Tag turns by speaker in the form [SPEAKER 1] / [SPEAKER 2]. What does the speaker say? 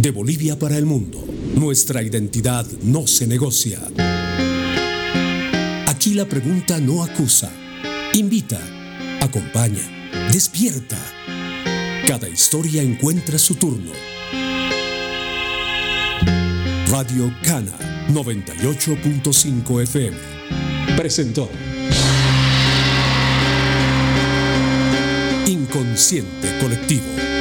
[SPEAKER 1] De Bolivia para el mundo, nuestra identidad no se negocia. Aquí la pregunta no acusa, invita, acompaña, despierta. Cada historia encuentra su turno. Radio Cana 98.5 FM presentó Inconsciente Colectivo.